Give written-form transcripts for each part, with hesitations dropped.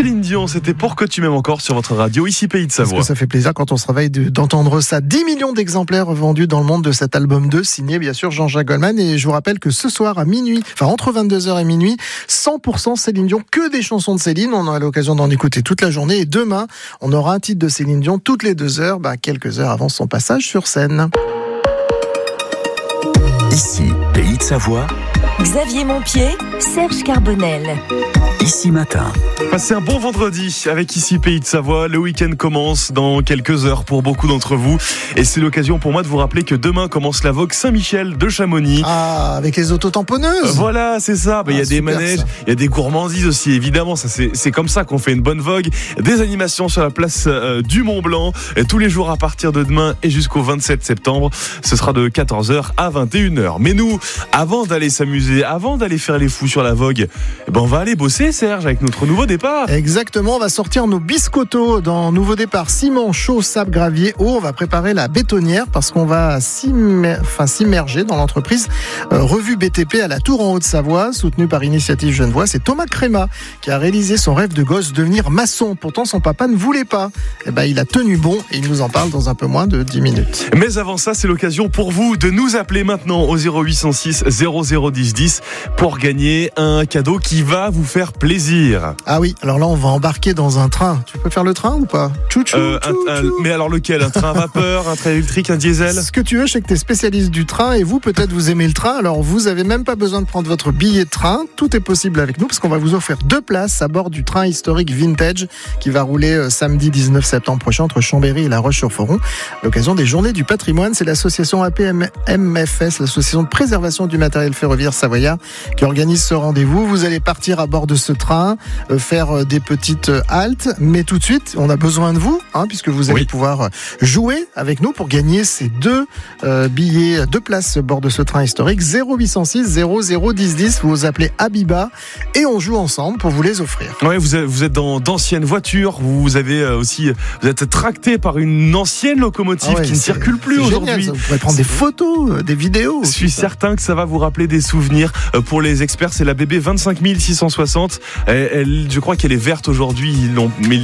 Céline Dion, c'était Pour que tu m'aimes encore sur votre radio, ici Pays de Savoie. Parce que ça fait plaisir quand on se réveille d'entendre ça. 10 millions d'exemplaires vendus dans le monde de cet album 2, signé bien sûr Jean-Jacques Goldman. Et je vous rappelle que ce soir à minuit, enfin entre 22h et minuit, 100% Céline Dion, que des chansons de Céline. On aura l'occasion d'en écouter toute la journée. Et demain, on aura un titre de Céline Dion toutes les 2 heures, quelques heures avant son passage sur scène. Ici, Pays de Savoie. Xavier Montpied, Serge Carbonel. Ici matin. Passez un bon vendredi avec Ici Pays de Savoie. Le week-end commence dans quelques heures pour beaucoup d'entre vous. Et c'est l'occasion pour moi de vous rappeler que demain commence la Vogue Saint-Michel de Chamonix. Ah, avec les autotamponneuses. Voilà, c'est ça. Il y a des manèges, il y a des gourmandises aussi, évidemment. Ça, c'est comme ça qu'on fait une bonne Vogue. Des animations sur la place du Mont-Blanc. Et tous les jours à partir de demain et jusqu'au 27 septembre. Ce sera de 14h à 21h. Mais nous, avant d'aller s'amuser, avant d'aller faire les fous sur la Vogue, on va aller bosser, Serge, avec notre nouveau départ. Exactement, on va sortir nos biscottos dans nouveau départ ciment, chaud, sable, gravier, eau. On va préparer la bétonnière parce qu'on va s'immerger dans l'entreprise Revue BTP à la Tour en Haute-Savoie, soutenue par Initiative Genevois. C'est Thomas Créma qui a réalisé son rêve de gosse, devenir maçon. Pourtant, son papa ne voulait pas. Il a tenu bon et il nous en parle dans un peu moins de 10 minutes. Mais avant ça, c'est l'occasion pour vous de nous appeler maintenant au 0806 0010 10 pour gagner un cadeau qui va vous faire plaisir. Ah oui, alors là on va embarquer dans un train. Tu peux faire le train ou pas? Mais alors lequel? Un train à vapeur, un train électrique, un diesel? Ce que tu veux, je sais que tu es spécialiste du train et vous peut-être vous aimez le train, alors vous avez même pas besoin de prendre votre billet de train, tout est possible avec nous parce qu'on va vous offrir 2 places à bord du train historique Vintage qui va rouler samedi 19 septembre prochain entre Chambéry et La Roche-sur-Foron. À l'occasion des Journées du Patrimoine, c'est l'association APMFS, l'association de préservation du matériel ferroviaire savoyard, qui organise ce rendez-vous. Vous allez partir à bord de ce train, faire des petites haltes, mais tout de suite, on a besoin de vous, puisque vous allez pouvoir jouer avec nous pour gagner ces 2 billets, 2 places à bord de ce train historique. 0806 0010 10, vous appelez Abiba et on joue ensemble pour vous les offrir. Ouais, vous êtes dans d'anciennes voitures, vous êtes tracté par une ancienne locomotive qui ne circule plus aujourd'hui. Vous pourrez prendre des photos, des vidéos. Je suis certain que ça va vous rappeler des souvenirs. Pour les experts, c'est la BB 25660. Je crois qu'elle est verte aujourd'hui. Ils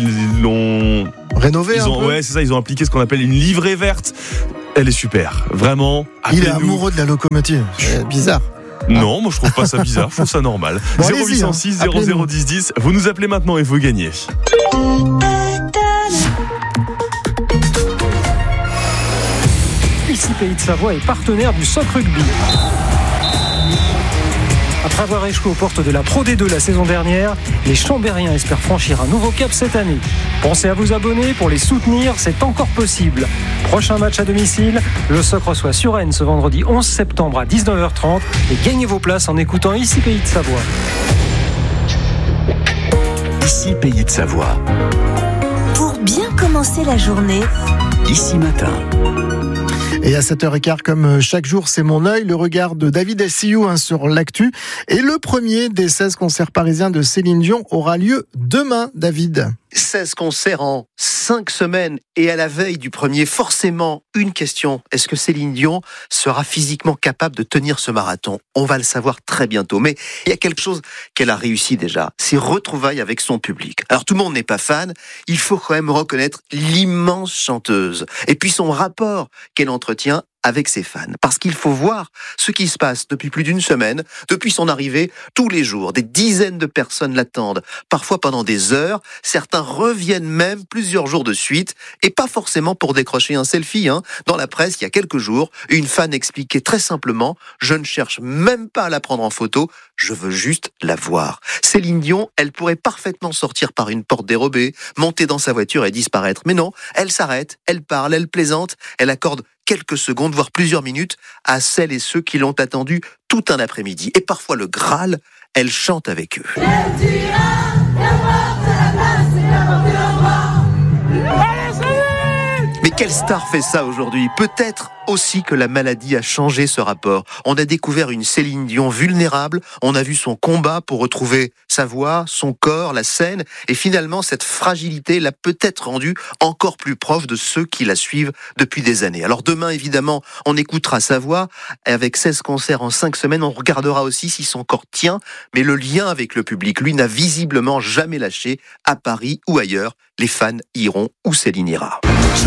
l'ont rénové. Ouais, c'est ça. Ils ont appliqué ce qu'on appelle une livrée verte. Elle est super, vraiment. Il est amoureux de la locomotive. C'est bizarre. Non, moi je trouve pas ça bizarre, je trouve ça normal. 0806 0010 10. Vous nous appelez maintenant et vous gagnez. Ici Pays de Savoie est partenaire du SOC Rugby. Après avoir échoué aux portes de la Pro D2 la saison dernière, les Chambériens espèrent franchir un nouveau cap cette année. Pensez à vous abonner pour les soutenir, c'est encore possible. Prochain match à domicile, le SOC reçoit Suresnes ce vendredi 11 septembre à 19h30 et gagnez vos places en écoutant Ici Pays de Savoie. Ici Pays de Savoie. Pour bien commencer la journée, Ici matin. Et à 7h15, comme chaque jour, c'est mon œil, le regard de David Essiou sur l'actu. Et le premier des 16 concerts parisiens de Céline Dion aura lieu demain, David. 16 concerts en 5 semaines et à la veille du premier, forcément, une question. Est-ce que Céline Dion sera physiquement capable de tenir ce marathon? On va le savoir très bientôt. Mais il y a quelque chose qu'elle a réussi déjà. Ses retrouvailles avec son public. Alors tout le monde n'est pas fan. Il faut quand même reconnaître l'immense chanteuse. Et puis son rapport qu'elle entretient avec ses fans. Parce qu'il faut voir ce qui se passe depuis plus d'une semaine, depuis son arrivée, tous les jours. Des dizaines de personnes l'attendent, parfois pendant des heures. Certains reviennent même plusieurs jours de suite, et pas forcément pour décrocher un selfie. Dans la presse, il y a quelques jours, une fan expliquait très simplement « Je ne cherche même pas à la prendre en photo, je veux juste la voir ». Céline Dion, elle pourrait parfaitement sortir par une porte dérobée, monter dans sa voiture et disparaître. Mais non, elle s'arrête, elle parle, elle plaisante, elle accorde quelques secondes, voire plusieurs minutes, à celles et ceux qui l'ont attendue tout un après-midi. Et parfois le Graal, elle chante avec eux. Mais Quelle star fait ça aujourd'hui? Peut-être aussi que la maladie a changé ce rapport. On a découvert une Céline Dion vulnérable, on a vu son combat pour retrouver sa voix, son corps, la scène, et finalement cette fragilité l'a peut-être rendue encore plus proche de ceux qui la suivent depuis des années. Alors demain, évidemment, on écoutera sa voix, avec 16 concerts en 5 semaines, on regardera aussi si son corps tient, mais le lien avec le public, lui, n'a visiblement jamais lâché, à Paris ou ailleurs. Les fans iront où Céline ira.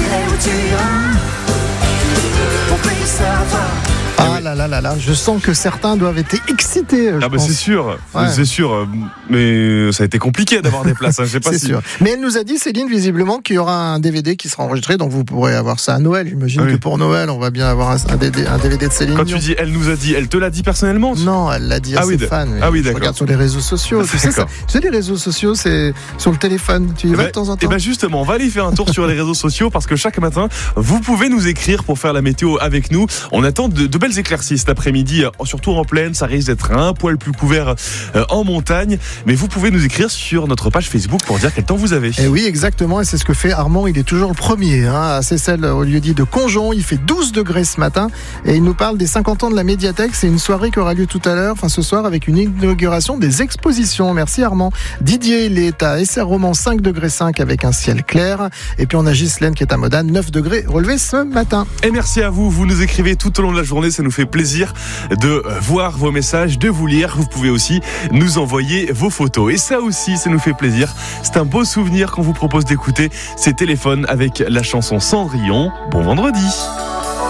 Ah là là là là, je sens que certains doivent être excités. Ah bah c'est sûr, c'est sûr, mais ça a été compliqué d'avoir des places, hein, je sais pas c'est si... sûr. Mais elle nous a dit, Céline, visiblement, qu'il y aura un DVD qui sera enregistré, donc vous pourrez avoir ça à Noël. J'imagine que pour Noël, on va bien avoir un DVD de Céline Quand Dion. tu dis, elle nous a dit, elle te l'a dit personnellement? Non, elle l'a dit à ses fans. Ah oui, je d'accord. regarde sur les réseaux sociaux. Tu sais, les réseaux sociaux, c'est sur le téléphone. Tu y vas de temps en temps? Et ben justement, on va aller faire un tour sur les réseaux sociaux parce que chaque matin, vous pouvez nous écrire pour faire la météo avec nous. On attend de belles éclaircies cet après-midi, surtout en plaine. Ça risque d'être un poil plus couvert en montagne. Mais vous pouvez nous écrire sur notre page Facebook pour dire quel temps vous avez. Et oui, exactement. Et c'est ce que fait Armand. Il est toujours le premier. À Seyssel, au lieu-dit de Conjon. Il fait 12 degrés ce matin. Et il nous parle des 50 ans de la médiathèque. C'est une soirée qui aura lieu tout à l'heure, ce soir, avec une inauguration des expositions. Merci Armand. Didier, il est à Essert-Romand, 5 degrés 5 avec un ciel clair. Et puis on a Ghislaine qui est à Modane, 9 degrés relevé ce matin. Et merci à vous. Vous nous écrivez tout au long de la journée. Ça nous fait plaisir de voir vos messages, de vous lire. Vous pouvez aussi nous envoyer vos photos. Et ça aussi, ça nous fait plaisir. C'est un beau souvenir qu'on vous propose d'écouter. C'est Téléphone avec la chanson Cendrillon. Bon vendredi.